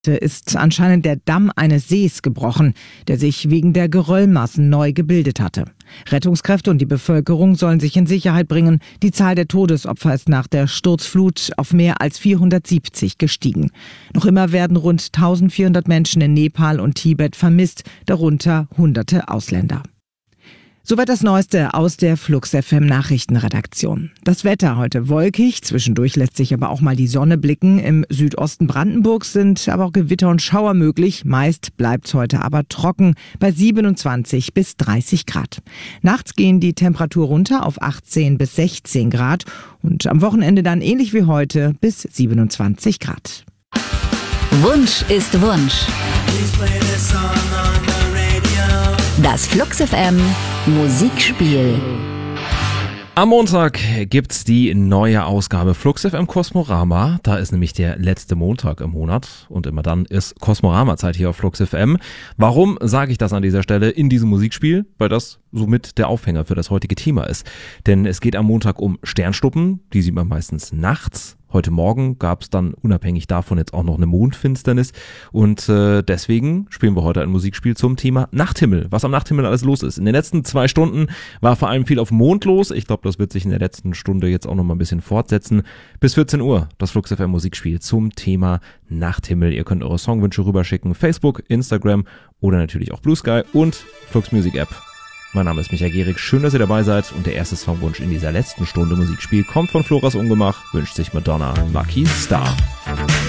Ist anscheinend der Damm eines Sees gebrochen, der sich wegen der Geröllmassen neu gebildet hatte. Rettungskräfte und die Bevölkerung sollen sich in Sicherheit bringen. Die Zahl der Todesopfer ist nach der Sturzflut auf mehr als 470 gestiegen. Noch immer werden rund 1400 Menschen in Nepal und Tibet vermisst, darunter Hunderte Ausländer. Soweit das Neueste aus der Flux FM Nachrichtenredaktion. Das Wetter heute wolkig, zwischendurch lässt sich aber auch mal die Sonne blicken. Im Südosten Brandenburgs sind aber auch Gewitter und Schauer möglich. Meist bleibt's heute aber trocken bei 27 bis 30 Grad. Nachts gehen die Temperatur runter auf 18 bis 16 Grad und am Wochenende dann ähnlich wie heute bis 27 Grad. Wunsch ist Wunsch. Das Flux FM Musikspiel. Am Montag gibt's die neue Ausgabe Flux FM Kosmorama. Da ist nämlich der letzte Montag im Monat und immer dann ist Kosmorama-Zeit hier auf Flux FM. Warum sage ich das an dieser Stelle in diesem Musikspiel? Weil das somit der Aufhänger für das heutige Thema ist. Denn es geht am Montag um Sternschnuppen, die sieht man meistens nachts. Heute Morgen gab es dann unabhängig davon jetzt auch noch eine Mondfinsternis und deswegen spielen wir heute ein Musikspiel zum Thema Nachthimmel, was am Nachthimmel alles los ist. In den letzten 2 Stunden war vor allem viel auf dem Mond los. Ich glaube, das wird sich in der letzten Stunde jetzt auch noch mal ein bisschen fortsetzen. Bis 14 Uhr das Flux FM Musikspiel zum Thema Nachthimmel. Ihr könnt eure Songwünsche rüberschicken, Facebook, Instagram oder natürlich auch Blue Sky und Flux Music App. Mein Name ist Michael Gehrig, schön, dass ihr dabei seid und der erste Songwunsch in dieser letzten Stunde Musikspiel kommt von Floras Ungemach, wünscht sich Madonna Lucky Star.